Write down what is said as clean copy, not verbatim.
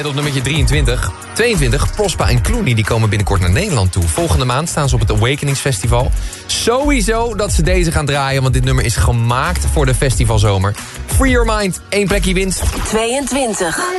net op nummertje 23. 22, Prospa en Clooney die komen binnenkort naar Nederland toe. Volgende maand staan ze op het Awakenings Festival. Sowieso dat ze deze gaan draaien, want dit nummer is gemaakt voor de festivalzomer. Free Your Mind, 1 plekje winst. 22.